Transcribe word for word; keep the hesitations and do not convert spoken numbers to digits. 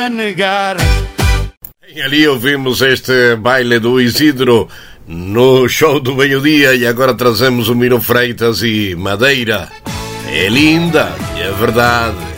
a negar. E ali ouvimos este baile do Isidro no show do meio-dia e agora trazemos o Miro Freitas e Madeira. É linda, é verdade.